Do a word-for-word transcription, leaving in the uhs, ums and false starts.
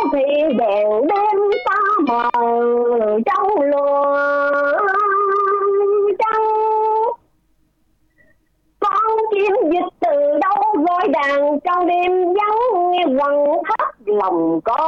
thì đèn đêm ta mờ trong lùa trăng. Con chim dịch từ đâu gọi đàn trong đêm vắng nghe quằn thắt lòng con.